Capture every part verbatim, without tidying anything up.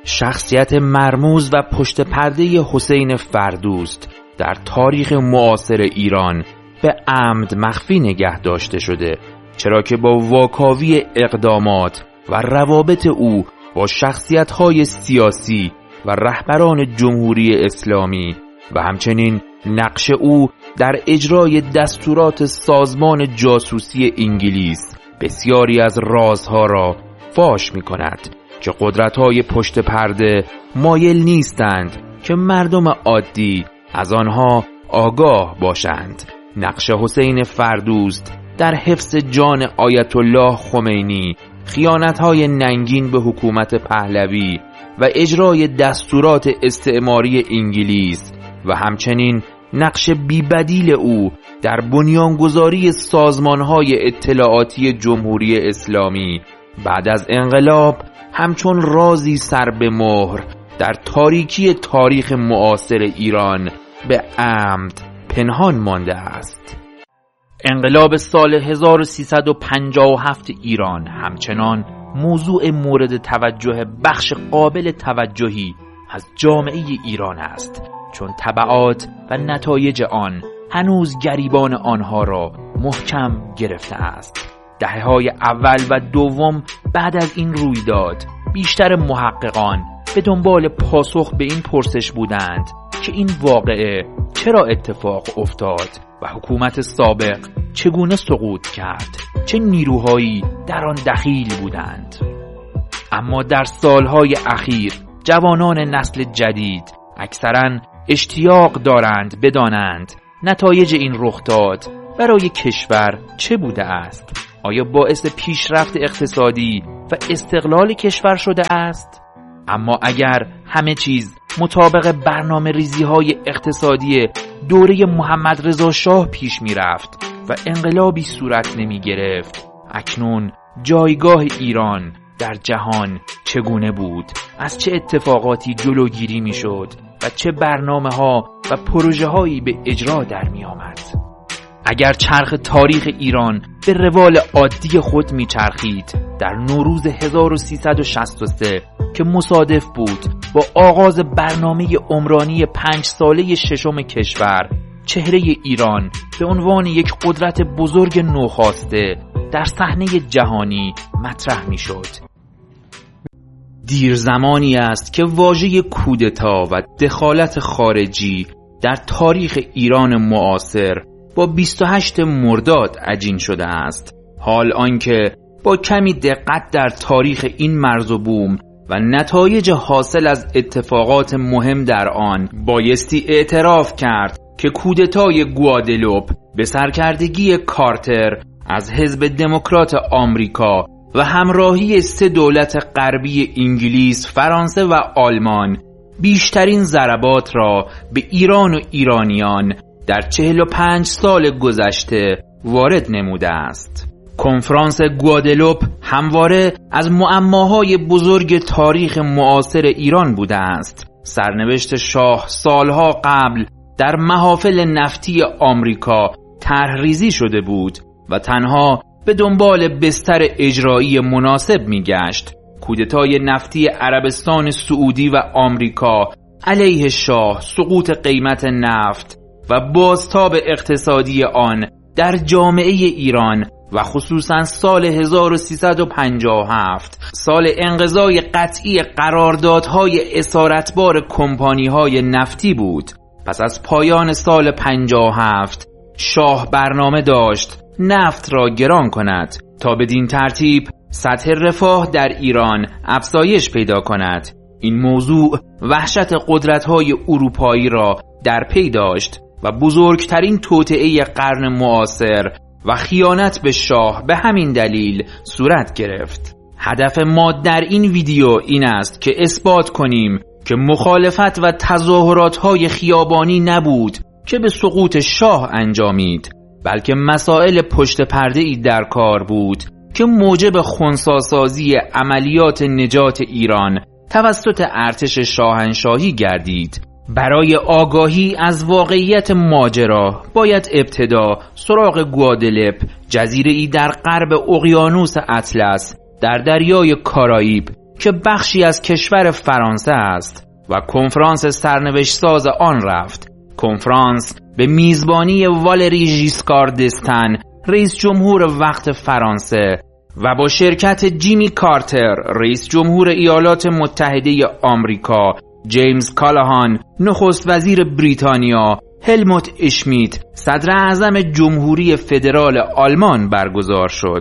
شخصیت مرموز و پشت پرده حسین فردوست در تاریخ معاصر ایران به عمد مخفی نگه داشته شده، چرا که با واکاوی اقدامات و روابط او با شخصیت‌های سیاسی و رهبران جمهوری اسلامی و همچنین نقش او در اجرای دستورات سازمان جاسوسی انگلیس بسیاری از رازها را فاش می‌کند که قدرت‌های پشت پرده مایل نیستند که مردم عادی از آنها آگاه باشند. نقش حسین فردوست در حفظ جان آیت الله خمینی، خیانت‌های ننگین به حکومت پهلوی و اجرای دستورات استعماری انگلیس و همچنین نقش بی‌بدیل او در بنیانگذاری سازمان‌های اطلاعاتی جمهوری اسلامی بعد از انقلاب همچون رازی سر به مهر در تاریکی تاریخ معاصر ایران به عمد پنهان مانده است. انقلاب سال هزار و سیصد و پنجاه و هفت ایران همچنان موضوع مورد توجه بخش قابل توجهی از جامعه ایران است، چون تبعات و نتایج آن هنوز گریبان آنها را محکم گرفته است. دهه‌های اول و دوم بعد از این رویداد بیشتر محققان به دنبال پاسخ به این پرسش بودند که این واقعه چرا اتفاق افتاد و حکومت سابق چگونه سقوط کرد، چه نیروهایی در آن دخیل بودند. اما در سالهای اخیر جوانان نسل جدید اکثراً اشتیاق دارند بدانند نتایج این رخداد برای کشور چه بوده است. آیا باعث پیشرفت اقتصادی و استقلال کشور شده است؟ اما اگر همه چیز مطابق برنامه ریزی های اقتصادی دوره محمد رضا شاه پیش می رفت و انقلابی صورت نمی گرفت، اکنون جایگاه ایران در جهان چگونه بود؟ از چه اتفاقاتی جلوگیری می شد و چه برنامه ها و پروژه هایی به اجرا در می آمد؟ اگر چرخ تاریخ ایران به روال عادی خود می چرخید، در نوروز هزار و سیصد و شصت و سه که مصادف بود با آغاز برنامه عمرانی پنج ساله ششم کشور، چهره ایران به عنوان یک قدرت بزرگ نوخاسته در صحنه جهانی مطرح می شد. دیر زمانی است که واژه کودتا و دخالت خارجی در تاریخ ایران معاصر با بیست و هشت مرداد عجین شده است. حال آنکه با کمی دقت در تاریخ این مرز و بوم و نتایج حاصل از اتفاقات مهم در آن بایستی اعتراف کرد که کودتای گوادلوپ به سرکردگی کارتر از حزب دموکرات آمریکا و همراهی سه دولت غربی انگلیس، فرانسه و آلمان بیشترین ضربات را به ایران و ایرانیان در چهل و پنج سال گذشته وارد نموده است. کنفرانس گوادلوپ همواره از معماهای بزرگ تاریخ معاصر ایران بوده است. سرنوشت شاه سالها قبل در محافل نفتی آمریکا طرح‌ریزی شده بود و تنها به دنبال بستر اجرایی مناسب می‌گشت. کودتای نفتی عربستان سعودی و آمریکا علیه شاه، سقوط قیمت نفت و بازتاب اقتصادی آن در جامعه ایران و خصوصا سال هزار و سیصد و پنجاه و هفت، سال انقضای قطعی قراردادهای اسارتبار کمپانی‌های نفتی بود. پس از پایان سال پنجاه و هفت شاه برنامه داشت نفت را گران کند تا بدین ترتیب سطح رفاه در ایران افزایش پیدا کند. این موضوع وحشت قدرت‌های اروپایی را در پی داشت و بزرگترین توطئه قرن معاصر و خیانت به شاه به همین دلیل صورت گرفت. هدف ما در این ویدیو این است که اثبات کنیم که مخالفت و تظاهرات‌های خیابانی نبود که به سقوط شاه انجامید، بلکه مسائل پشت پرده‌ای در کار بود که موجب خنثی‌سازی عملیات نجات ایران توسط ارتش شاهنشاهی گردید. برای آگاهی از واقعیت ماجرا باید ابتدا سراغ گوادلوپ، جزیره‌ای در غرب اقیانوس اطلس در دریای کارائیب که بخشی از کشور فرانسه است و کنفرانس سرنوشت ساز آن رفت. کنفرانس به میزبانی والری ژیسکار دستن، رئیس جمهور وقت فرانسه، و با شرکت جیمی کارتر، رئیس جمهور ایالات متحده آمریکا، جیمز کالاهان، نخست وزیر بریتانیا، هلموت اشمیت، صدر اعظم جمهوری فدرال آلمان برگزار شد.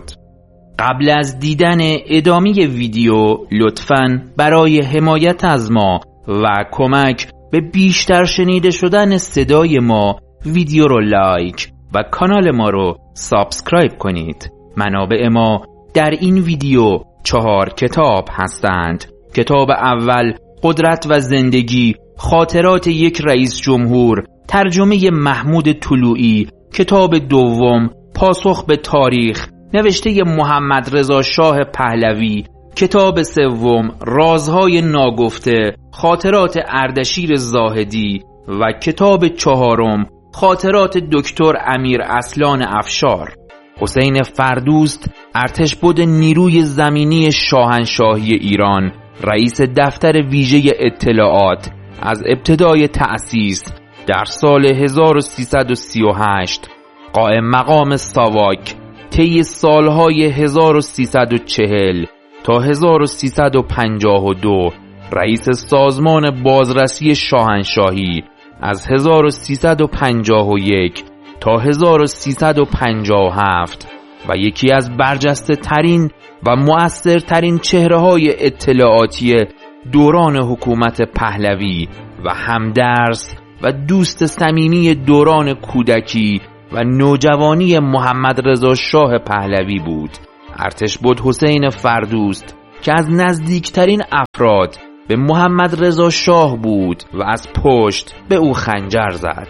قبل از دیدن ادامه ویدیو، لطفاً برای حمایت از ما و کمک به بیشتر شنیده شدن صدای ما ویدیو رو لایک و کانال ما رو سابسکرایب کنید. منابع ما در این ویدیو چهار کتاب هستند. کتاب اول قدرت و زندگی، خاطرات یک رئیس جمهور، ترجمه محمود طلوعی. کتاب دوم پاسخ به تاریخ، نوشته محمد رضا شاه پهلوی. کتاب سوم رازهای ناگفته، خاطرات اردشیر زاهدی. و کتاب چهارم خاطرات دکتر امیر اصلان افشار. حسین فردوست، ارتشبد نیروی زمینی شاهنشاهی ایران، رئیس دفتر ویژه اطلاعات، از ابتدای تأسیس در سال هزار و سیصد و سی و هشت، قائم مقام ساواک طی سالهای هزار و سیصد و چهل تا هزار و سیصد و پنجاه و دو، رئیس سازمان بازرسی شاهنشاهی از هزار و سیصد و پنجاه و یک تا هزار و سیصد و پنجاه و هفت و یکی از برجسته ترین و مؤثر ترین چهره های اطلاعاتی دوران حکومت پهلوی و همدرس و دوست صمیمی دوران کودکی و نوجوانی محمد رضا شاه پهلوی بود. ارتشبد حسین فردوست که از نزدیکترین افراد به محمد رضا شاه بود و از پشت به او خنجر زد.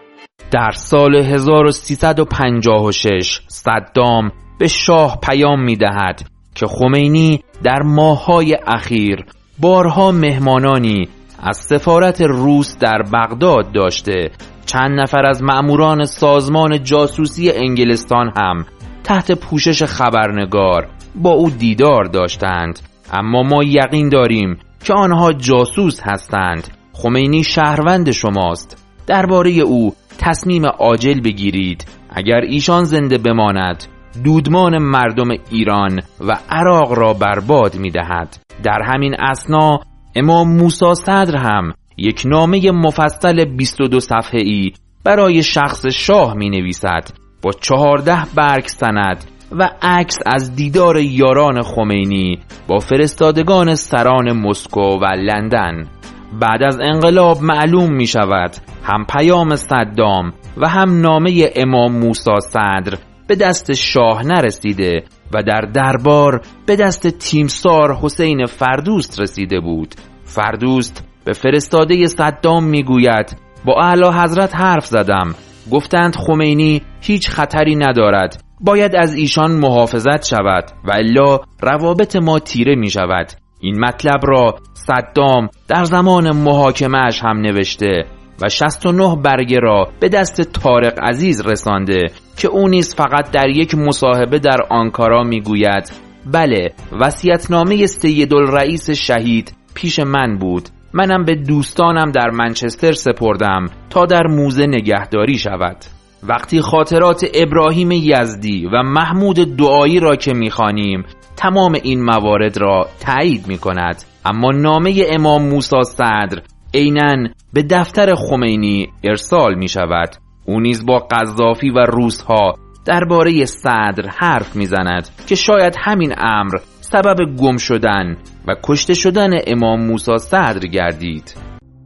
در سال هزار و سیصد و پنجاه و شش صدام به شاه پیام می دهد که خمینی در ماه‌های اخیر بارها مهمانانی از سفارت روس در بغداد داشته. چند نفر از مأموران سازمان جاسوسی انگلستان هم تحت پوشش خبرنگار با او دیدار داشتند، اما ما یقین داریم که آنها جاسوس هستند. خمینی شهروند شماست. درباره او تصمیم عاجل بگیرید. اگر ایشان زنده بماند، دودمان مردم ایران و عراق را برباد می دهد. در همین اثنا امام موسی صدر هم یک نامه مفصل بیست و دو صفحه‌ای برای شخص شاه می نویسد با چهارده برگ سند و عکس از دیدار یاران خمینی با فرستادگان سران مسکو و لندن. بعد از انقلاب معلوم می شود هم پیام صدام و هم نامه امام موسی صدر به دست شاه نرسیده و در دربار به دست تیمسار حسین فردوست رسیده بود. فردوست به فرستاده صدام می گوید با اعلی حضرت حرف زدم، گفتند خمینی هیچ خطری ندارد، باید از ایشان محافظت شود و الا روابط ما تیره می شود. این مطلب را صدام در زمان محاکمه‌اش هم نوشته و شصت و نه برگه را به دست طارق عزیز رسانده که او نیز فقط در یک مصاحبه در آنکارا می گوید بله، وصیت‌نامه سیدالرئیس شهید پیش من بود، منم به دوستانم در منچستر سپردم تا در موزه نگهداری شود. وقتی خاطرات ابراهیم یزدی و محمود دعایی را که می‌خوانیم، تمام این موارد را تایید می‌کند، اما نامه امام موسی صدر عیناً به دفتر خمینی ارسال می‌شود. او نیز با قذافی و روس‌ها درباره صدر حرف می‌زند که شاید همین امر سبب گم شدن و کشته شدن امام موسی صدر گردید.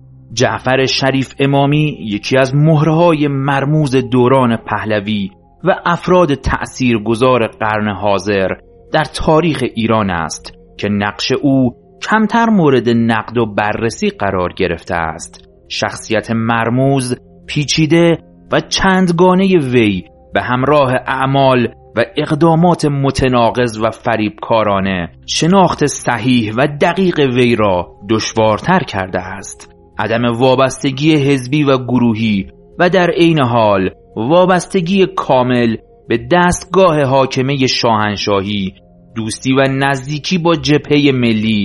جعفر شریف امامی یکی از مهره‌های مرموز دوران پهلوی و افراد تأثیرگذار قرن حاضر در تاریخ ایران است که نقش او کمتر مورد نقد و بررسی قرار گرفته است. شخصیت مرموز، پیچیده و چندگانه وی به همراه اعمال و اقدامات متناقض و فریبکارانه شناخت صحیح و دقیق وی را دشوارتر کرده است. عدم وابستگی حزبی و گروهی و در عین حال وابستگی کامل به دستگاه حاکمه شاهنشاهی، دوستی و نزدیکی با جبهه ملی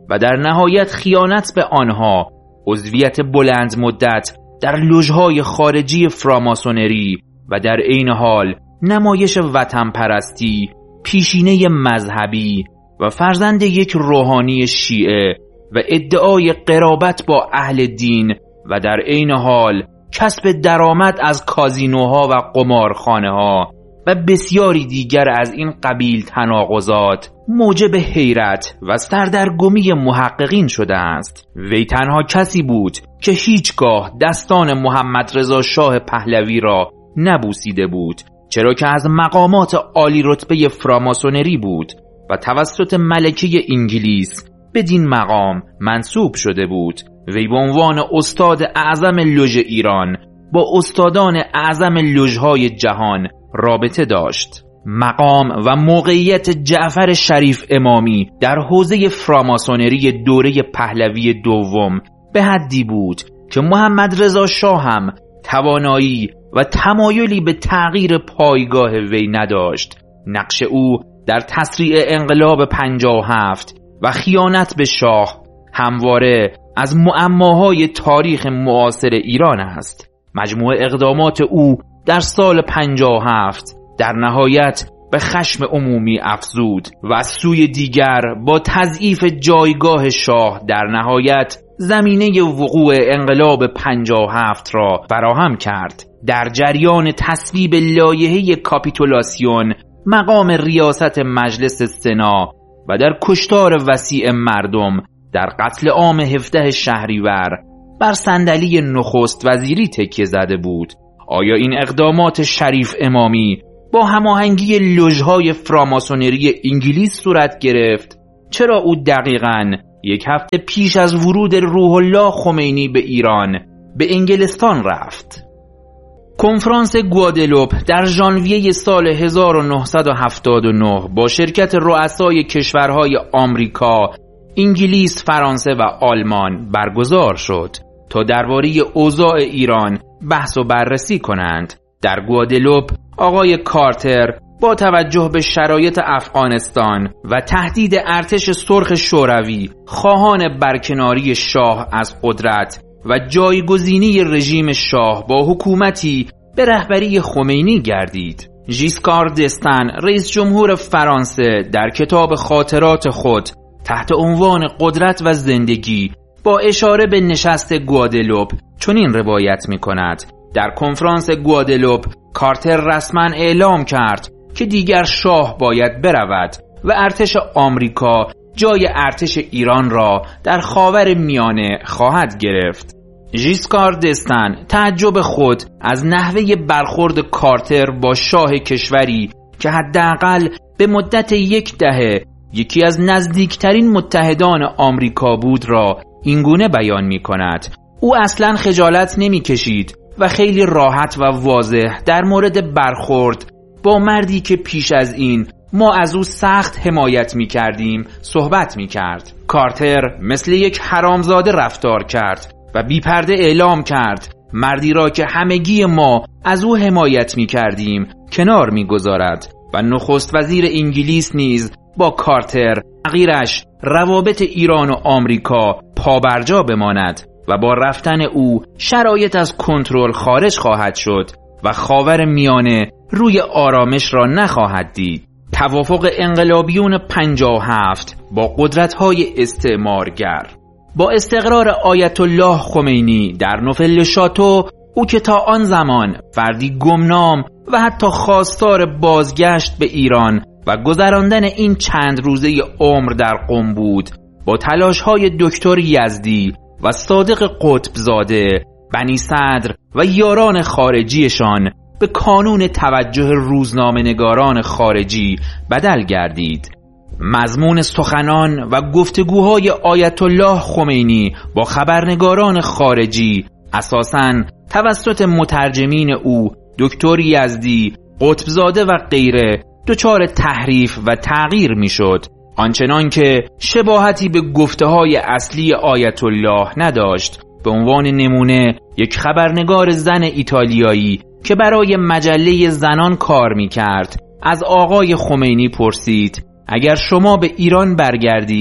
و در نهایت خیانت به آنها، عضویت بلند مدت در لوژهای خارجی فراماسونری و در عین حال نمایش وطن پرستی، پیشینه مذهبی و فرزند یک روحانی شیعه و ادعای قرابت با اهل دین و در عین حال کسب درآمد از کازینوها و قمارخانه‌ها و بسیاری دیگر از این قبیل تناقضات موجب حیرت و سردرگمی محققین شده است. وی تنها کسی بود که هیچگاه دستان محمد رضا شاه پهلوی را نبوسیده بود، چرا که از مقامات عالی رتبه فراماسونری بود و توسط ملکه انگلیس بدین مقام منصوب شده بود. وی به عنوان استاد اعظم لوژ ایران با استادان اعظم لوژهای جهان رابطه داشت. مقام و موقعیت جعفر شریف امامی در حوزه فراماسونری دوره پهلوی دوم به حدی بود که محمد رضا شاه هم توانایی و تمایلی به تغییر پایگاه وی نداشت. نقش او در تسریع انقلاب پنجاه و هفت و خیانت به شاه همواره از معماهای تاریخ معاصر ایران است. مجموع اقدامات او در سال پنجاه و هفت در نهایت به خشم عمومی افزود و از سوی دیگر با تضعیف جایگاه شاه در نهایت زمینه وقوع انقلاب پنجاه و هفت را فراهم کرد. در جریان تصویب لایحه کاپیتولاسیون مقام ریاست مجلس سنا و در کشتار وسیع مردم در قتل عام هفده شهریور بر صندلی نخست وزیری تکیه زده بود. آیا این اقدامات شریف امامی با هماهنگی لوژهای فراماسونری انگلیس صورت گرفت؟ چرا او دقیقاً یک هفته پیش از ورود روح الله خمینی به ایران به انگلستان رفت؟ کنفرانس گوادلوپ در ژانویه سال هزار و نهصد و هفتاد و نه با شرکت رؤسای کشورهای آمریکا، انگلیس، فرانسه و آلمان برگزار شد تا درباره اوضاع ایران بحث و بررسی کنند. در گوادلوپ آقای کارتر با توجه به شرایط افغانستان و تهدید ارتش سرخ شوروی خواهان برکناری شاه از قدرت و جایگزینی رژیم شاه با حکومتی به رهبری خمینی گردید. ژیسکار دستن رئیس جمهور فرانسه در کتاب خاطرات خود تحت عنوان قدرت و زندگی با اشاره به نشست گوادلوپ چنین روایت می کند: در کنفرانس گوادلوپ کارتر رسما اعلام کرد که دیگر شاه باید برود و ارتش آمریکا جای ارتش ایران را در خاور میانه خواهد گرفت. ژیسکار دستن تعجب خود از نحوه برخورد کارتر با شاه کشوری که حداقل به مدت یک دهه یکی از نزدیکترین متحدان آمریکا بود را اینگونه بیان می کند. او اصلا خجالت نمی کشید و خیلی راحت و واضح در مورد برخورد با مردی که پیش از این ما از او سخت حمایت می کردیم صحبت می کرد. کارتر مثل یک حرامزاده رفتار کرد و بی پرده اعلام کرد مردی را که همگی ما از او حمایت می کردیم کنار می گذارد و نخست وزیر انگلیس نیز با کارتر تغییرش روابط ایران و آمریکا پابرجا بماند و با رفتن او شرایط از کنترل خارج خواهد شد و خاور میانه روی آرامش را نخواهد دید. توافق انقلابیون پنجاه و هفت با قدرت‌های استعمارگر. با استقرار آیت الله خمینی در نوفل شاتو، او که تا آن زمان فردی گمنام و حتی خواستار بازگشت به ایران و گذراندن این چند روزه عمر در قم بود، با تلاش‌های دکتر یزدی و صادق قطبزاده، بنی صدر و یاران خارجیشان به کانون توجه روزنامه‌نگاران خارجی بدل گردید. مضمون سخنان و گفتگوهای آیت الله خمینی با خبرنگاران خارجی اساساً توسط مترجمین او، دکتر یزدی، قطبزاده و غیره دچار تحریف و تغییر میشد، آنچنان که شباهتی به گفته‌های اصلی آیت الله نداشت. به عنوان نمونه یک خبرنگار زن ایتالیایی که برای مجله زنان کار می‌کرد از آقای خمینی پرسید: اگر شما به ایران برگردید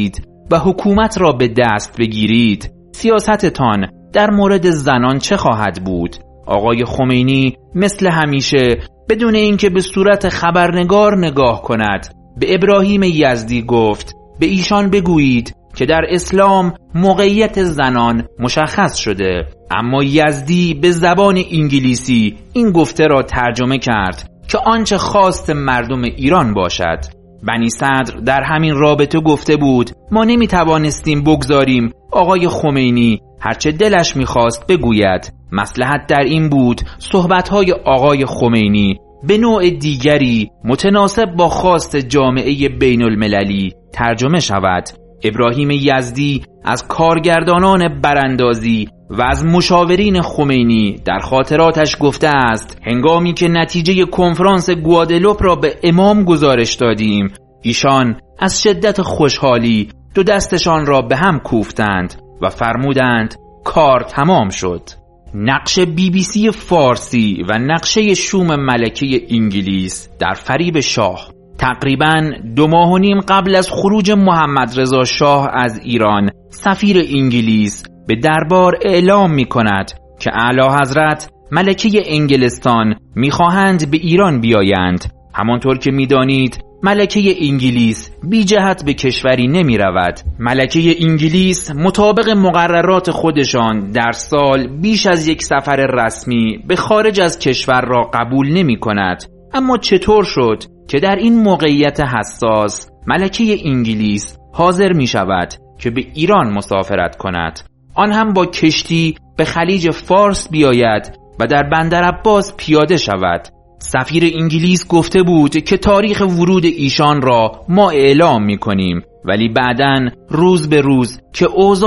و حکومت را به دست بگیرید، سیاستتان در مورد زنان چه خواهد بود؟ آقای خمینی مثل همیشه بدون اینکه به صورت خبرنگار نگاه کند به ابراهیم یزدی گفت به ایشان بگویید که در اسلام موقعیت زنان مشخص شده. اما یزدی به زبان انگلیسی این گفته را ترجمه کرد که آنچه خواست مردم ایران باشد. بنی صدر در همین رابطه گفته بود ما نمی توانستیم بگذاریم آقای خمینی هرچه دلش میخواست بگوید. مصلحت در این بود صحبتهای آقای خمینی به نوع دیگری متناسب با خواست جامعه بین المللی ترجمه شود. ابراهیم یزدی از کارگردانان براندازی و از مشاورین خمینی در خاطراتش گفته است هنگامی که نتیجه کنفرانس گوادلوپ را به امام گزارش دادیم، ایشان از شدت خوشحالی دو دستشان را به هم کوفتند و فرمودند کار تمام شد. نقش بی بی سی فارسی و نقشه شوم ملکه انگلیس در فریب شاه. تقریباً دو ماه و نیم قبل از خروج محمد رضا شاه از ایران، سفیر انگلیس به دربار اعلام می کند که اعلی حضرت ملکه انگلستان می خواهند به ایران بیایند. همانطور که می دانید ملکه انگلیس بی جهت به کشوری نمی رود. ملکه انگلیس مطابق مقررات خودشان در سال بیش از یک سفر رسمی به خارج از کشور را قبول نمی کند. اما چطور شد که در این موقعیت حساس ملکه انگلیس حاضر می شود که به ایران مسافرت کند، آن هم با کشتی به خلیج فارس بیاید و در بندر عباس پیاده شود؟ سفیر انگلیس گفته بود که تاریخ ورود ایشان را ما اعلام می کنیم، ولی بعداً روز به روز که اوضاع